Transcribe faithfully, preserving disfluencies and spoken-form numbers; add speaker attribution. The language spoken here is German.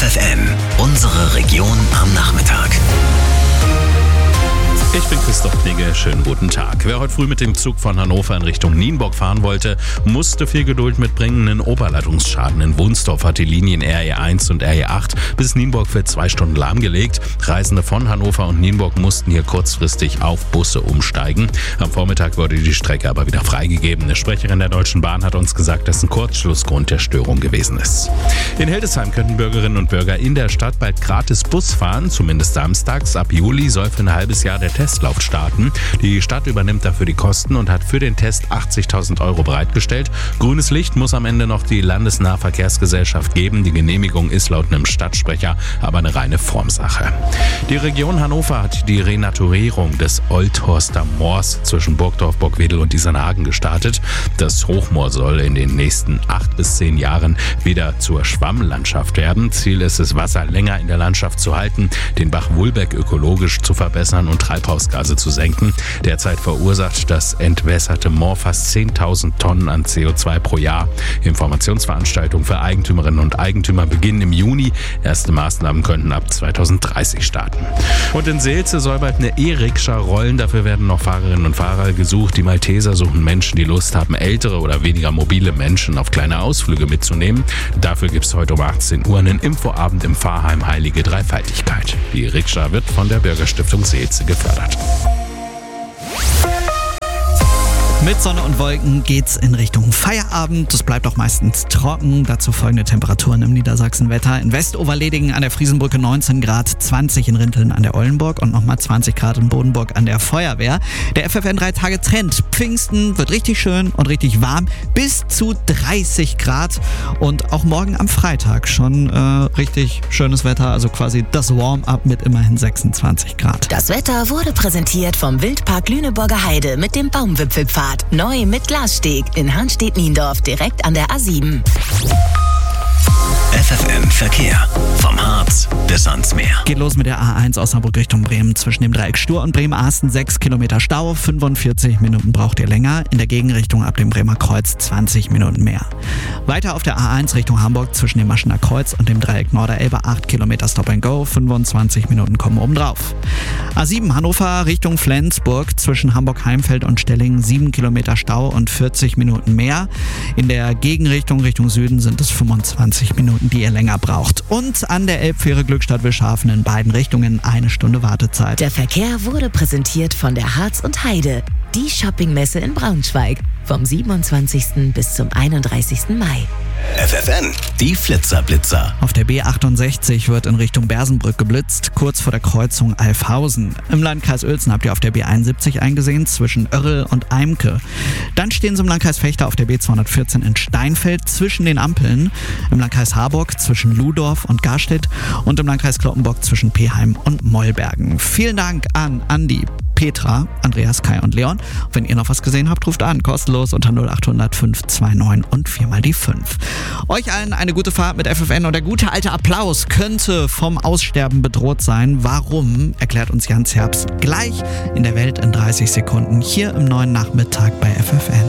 Speaker 1: F F N, unsere Region am Nachmittag.
Speaker 2: Ich bin Christoph Knigge, schönen guten Tag. Wer heute früh mit dem Zug von Hannover in Richtung Nienburg fahren wollte, musste viel Geduld mitbringen. Einen Oberleitungsschaden in Wunstorf hat die Linien R E eins und R E acht bis Nienburg für zwei Stunden lahmgelegt. Reisende von Hannover und Nienburg mussten hier kurzfristig auf Busse umsteigen. Am Vormittag wurde die Strecke aber wieder freigegeben. Eine Sprecherin der Deutschen Bahn hat uns gesagt, dass ein Kurzschlussgrund der Störung gewesen ist. In Hildesheim könnten Bürgerinnen und Bürger in der Stadt bald gratis Bus fahren, zumindest samstags. Ab Juli soll für ein halbes Jahr der Testlauf starten. Die Stadt übernimmt dafür die Kosten und hat für den Test achtzigtausend Euro bereitgestellt. Grünes Licht muss am Ende noch die Landesnahverkehrsgesellschaft geben. Die Genehmigung ist laut einem Stadtsprecher aber eine reine Formsache. Die Region Hannover hat die Renaturierung des Oldhorster Moors zwischen Burgdorf, Burgwedel und Isernhagen gestartet. Das Hochmoor soll in den nächsten acht bis zehn Jahren wieder zur Schwammlandschaft werden. Ziel ist es, Wasser länger in der Landschaft zu halten, den Bach Wulbeck ökologisch zu verbessern und Treibhausgase zu senken. Derzeit verursacht das entwässerte Moor fast zehntausend Tonnen an C O zwei pro Jahr. Informationsveranstaltungen für Eigentümerinnen und Eigentümer beginnen im Juni. Erste Maßnahmen könnten ab zweitausenddreißig starten. Und in Seelze soll bald eine E-Rikscha rollen. Dafür werden noch Fahrerinnen und Fahrer gesucht. Die Malteser suchen Menschen, die Lust haben, ältere oder weniger mobile Menschen auf kleine Ausflüge mitzunehmen. Dafür gibt es heute um achtzehn Uhr einen Infoabend im Pfarrheim Heilige Dreifaltigkeit. Die Rikscha wird von der Bürgerstiftung Seelze gefördert.
Speaker 3: Mit Sonne und Wolken geht's in Richtung Feierabend. Es bleibt auch meistens trocken. Dazu folgende Temperaturen im Niedersachsenwetter. In Westoverledingen an der Friesenbrücke neunzehn Grad, zwanzig in Rinteln an der Ollenburg und nochmal zwanzig Grad in Bodenburg an der Feuerwehr. Der F F N drei Tage Trend. Pfingsten wird richtig schön und richtig warm. Bis zu dreißig Grad. Und auch morgen am Freitag schon äh, richtig schönes Wetter. Also quasi das Warm-up mit immerhin sechsundzwanzig Grad.
Speaker 4: Das Wetter wurde präsentiert vom Wildpark Lüneburger Heide mit dem Baumwipfelpfad. Neu mit Glassteg in Hanstedt-Niendorf direkt an der A sieben.
Speaker 1: F F N Verkehr. Vom Harz bis ans Meer.
Speaker 3: Geht los mit der A eins Osnabrück Richtung Bremen. Zwischen dem Dreieck Stur und Bremen-Asten sechs Kilometer Stau. fünfundvierzig Minuten braucht ihr länger. In der Gegenrichtung ab dem Bremer Kreuz zwanzig Minuten mehr. Weiter auf der A eins Richtung Hamburg zwischen dem Maschener Kreuz und dem Dreieck Norderelbe acht Kilometer Stop and Go. fünfundzwanzig Minuten kommen obendrauf. A sieben Hannover Richtung Flensburg zwischen Hamburg-Heimfeld und Stellingen sieben Kilometer Stau und vierzig Minuten mehr. In der Gegenrichtung Richtung Süden sind es fünfundzwanzig Minuten, die ihr länger braucht. Und an der Elbfähre Glückstadt-Wilshafen in beiden Richtungen eine Stunde Wartezeit.
Speaker 4: Der Verkehr wurde präsentiert von der Harz und Heide, die Shoppingmesse in Braunschweig, vom siebenundzwanzigsten bis zum einunddreißigsten Mai.
Speaker 1: F F N, die Flitzerblitzer.
Speaker 3: Auf der B achtundsechzig wird in Richtung Bersenbrück geblitzt, kurz vor der Kreuzung Alfhausen. Im Landkreis Uelzen habt ihr auf der B einundsiebzig eingesehen, zwischen Oerrl und Eimke. Dann stehen sie im Landkreis Vechta auf der B zweihundertvierzehn in Steinfeld zwischen den Ampeln. Im Landkreis Harburg zwischen Ludorf und Garstedt und im Landkreis Cloppenburg zwischen Peheim und Mollbergen. Vielen Dank an Andi, Petra, Andreas, Kai und Leon. Wenn ihr noch was gesehen habt, ruft an. Kostenlos unter null acht hundert fünf zwei neun und viermal die fünf. Euch allen eine gute Fahrt mit F F N und der gute alte Applaus könnte vom Aussterben bedroht sein. Warum, erklärt uns Jans Herbst gleich in der Welt in dreißig Sekunden hier im neuen Nachmittag bei F F N.